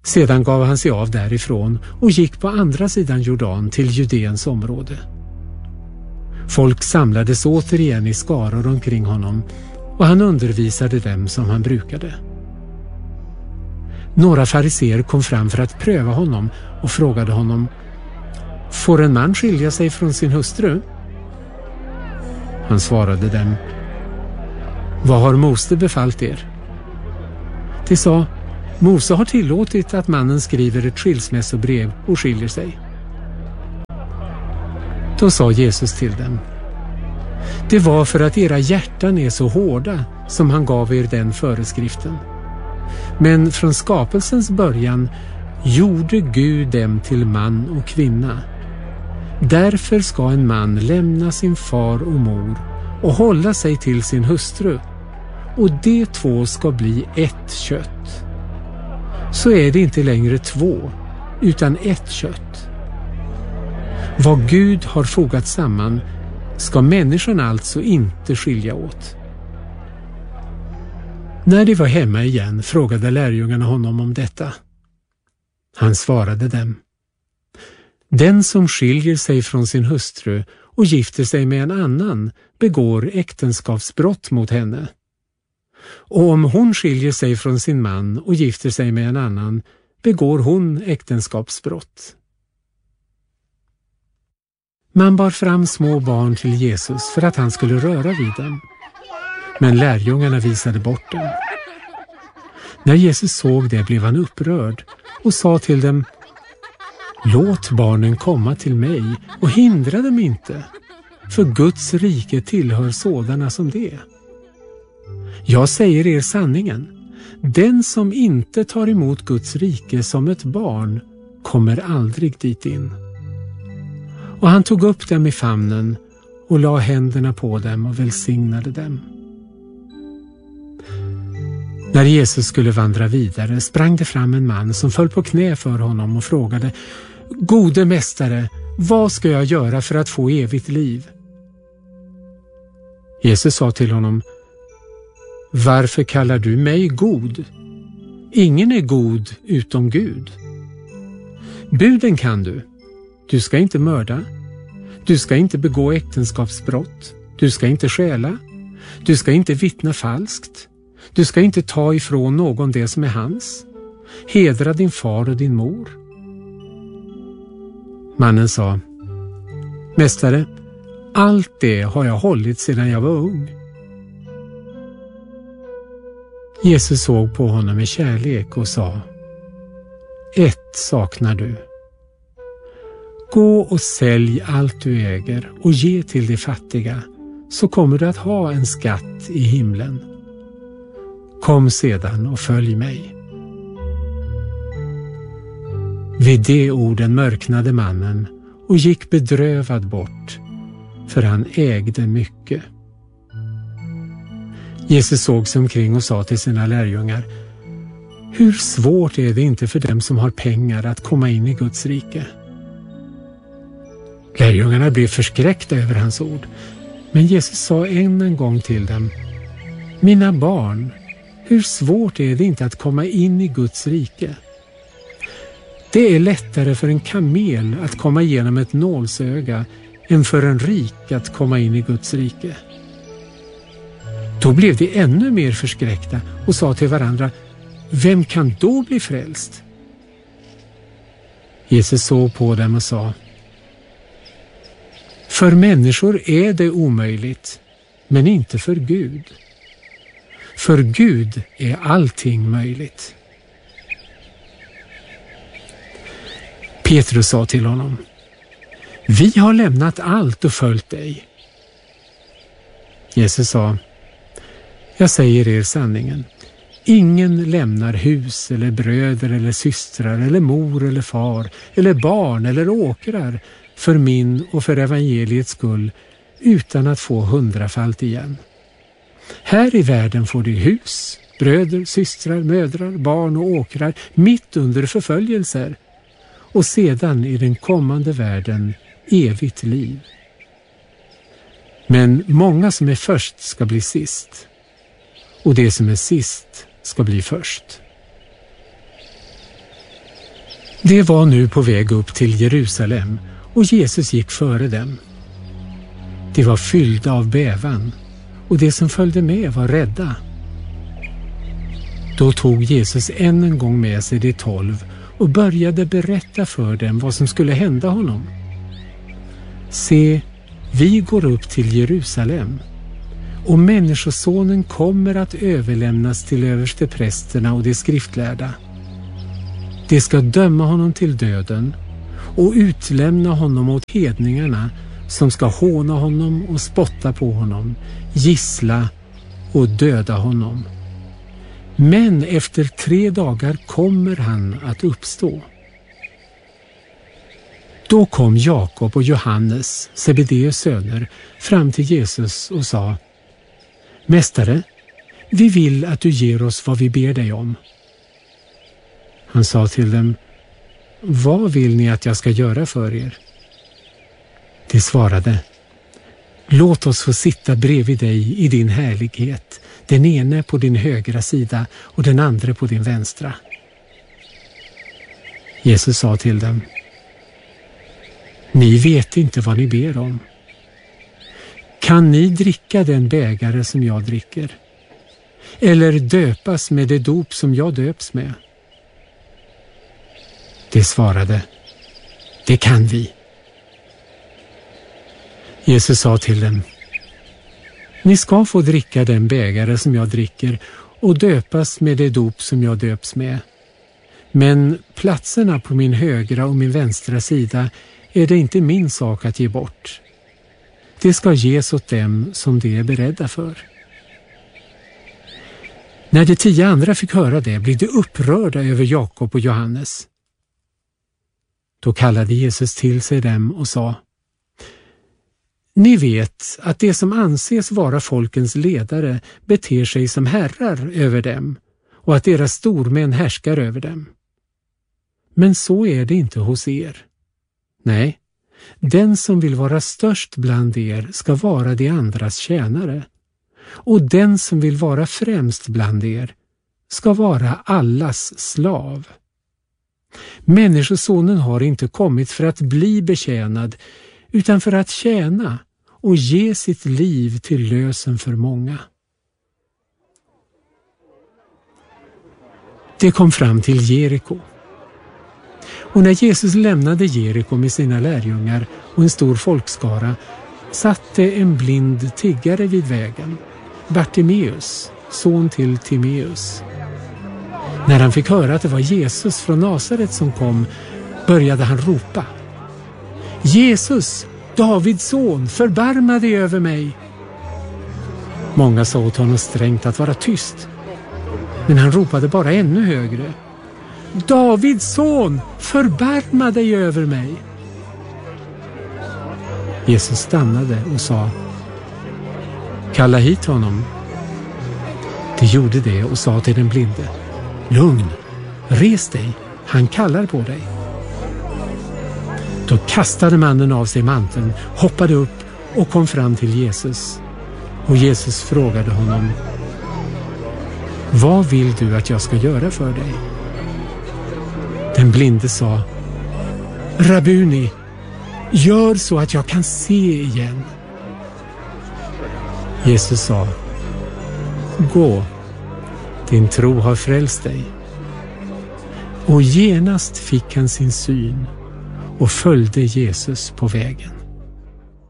Sedan gav han sig av därifrån och gick på andra sidan Jordan till Judeens område. Folk samlades återigen i skaror omkring honom och han undervisade dem som han brukade. Några fariseer kom fram för att pröva honom och frågade honom: får en man skilja sig från sin hustru? Han svarade dem: vad har Mose befallt er? De sa: Mose har tillåtit att mannen skriver ett skilsmässobrev och skiljer sig. Då sa Jesus till dem: det var för att era hjärtan är så hårda som han gav er den föreskriften. Men från skapelsens början gjorde Gud dem till man och kvinna. Därför ska en man lämna sin far och mor och hålla sig till sin hustru, och de två ska bli ett kött. Så är det inte längre två, utan ett kött. Vad Gud har fogat samman ska människan alltså inte skilja åt. När de var hemma igen frågade lärjungarna honom om detta. Han svarade dem: den som skiljer sig från sin hustru och gifter sig med en annan begår äktenskapsbrott mot henne. Och om hon skiljer sig från sin man och gifter sig med en annan begår hon äktenskapsbrott. Man bar fram små barn till Jesus för att han skulle röra vid dem. Men lärjungarna visade bort dem. När Jesus såg det blev han upprörd och sa till dem: låt barnen komma till mig och hindra dem inte, för Guds rike tillhör sådana som det. Jag säger er sanningen, den som inte tar emot Guds rike som ett barn kommer aldrig dit in. Och han tog upp dem i famnen och la händerna på dem och välsignade dem. När Jesus skulle vandra vidare sprang det fram en man som föll på knä för honom och frågade: gode mästare, vad ska jag göra för att få evigt liv? Jesus sa till honom: varför kallar du mig god? Ingen är god utom Gud. Buden kan du. Du ska inte mörda. Du ska inte begå äktenskapsbrott. Du ska inte stjäla. Du ska inte vittna falskt. Du ska inte ta ifrån någon det som är hans. Hedra din far och din mor. Mannen sa: mästare, allt det har jag hållit sedan jag var ung. Jesus såg på honom med kärlek och sa: ett saknar du. Gå och sälj allt du äger och ge till de fattiga, så kommer du att ha en skatt i himlen. Kom sedan och följ mig. Vid de orden mörknade mannen och gick bedrövad bort, för han ägde mycket. Jesus såg sig omkring och sa till sina lärjungar: hur svårt är det inte för dem som har pengar att komma in i Guds rike? Lärjungarna blev förskräckta över hans ord, men Jesus sa än en gång till dem: mina barn, hur svårt är det inte att komma in i Guds rike? Det är lättare för en kamel att komma igenom ett nålsöga än för en rik att komma in i Guds rike. Då blev de ännu mer förskräckta och sa till varandra: vem kan då bli frälst? Jesus såg på dem och sa: för människor är det omöjligt, men inte för Gud. För Gud är allting möjligt. Petrus sa till honom: vi har lämnat allt och följt dig. Jesus sa: jag säger er sanningen. Ingen lämnar hus eller bröder eller systrar eller mor eller far eller barn eller åkrar för min och för evangeliets skull utan att få 100-falt igen. Här i världen får de hus, bröder, systrar, mödrar, barn och åkrar mitt under förföljelser, och sedan i den kommande världen evigt liv. Men många som är först ska bli sist, och det som är sist ska bli först. Det var nu på väg upp till Jerusalem och Jesus gick före dem. De var fyllda av bävan och de som följde med var rädda. Då tog Jesus än en gång med sig de 12 och började berätta för dem vad som skulle hända honom. Se, vi går upp till Jerusalem och Människosonen kommer att överlämnas till översteprästerna och de skriftlärda. De ska döma honom till döden och utlämna honom åt hedningarna som ska håna honom och spotta på honom, gissla och döda honom. Men efter 3 dagar kommer han att uppstå. Då kom Jakob och Johannes, Sebedeus söner, fram till Jesus och sa: Mästare, vi vill att du ger oss vad vi ber dig om. Han sa till dem: Vad vill ni att jag ska göra för er? De svarade: Låt oss få sitta bredvid dig i din härlighet, den ene på din högra sida och den andra på din vänstra. Jesus sa till dem: Ni vet inte vad ni ber om. Kan ni dricka den bägare som jag dricker? Eller döpas med det dop som jag döps med? De svarade: Det kan vi. Jesus sa till dem: Ni ska få dricka den bägare som jag dricker och döpas med det dop som jag döps med. Men platserna på min högra och min vänstra sida är det inte min sak att ge bort. Det ska ges åt dem som de är beredda för. När de 10 andra fick höra det blev de upprörda över Jakob och Johannes. Då kallade Jesus till sig dem och sa: Ni vet att det som anses vara folkens ledare beter sig som herrar över dem och att deras stormän härskar över dem. Men så är det inte hos er. Nej, den som vill vara störst bland er ska vara de andras tjänare, och den som vill vara främst bland er ska vara allas slav. Människosonen har inte kommit för att bli betjänad, utan för att tjäna och ge sitt liv till lösen för många. Det kom fram till Jeriko. Och när Jesus lämnade Jeriko med sina lärjungar och en stor folkskara satte en blind tiggare vid vägen, Bartimeus, son till Timeus. När han fick höra att det var Jesus från Nasaret som kom började han ropa: Jesus, Davids son, förbarma dig över mig. Många sa åt honom strängt att vara tyst, men han ropade bara ännu högre: Davids son, förbarma dig över mig. Jesus stannade och sa: Kalla hit honom. De gjorde det och sa till den blinde: Lugn, res dig, han kallar på dig. Då kastade mannen av sig manteln, hoppade upp och kom fram till Jesus. Och Jesus frågade honom: Vad vill du att jag ska göra för dig? Den blinde sa: Rabuni, gör så att jag kan se igen. Jesus sa: Gå, din tro har frälst dig. Och genast fick han sin syn och följde Jesus på vägen.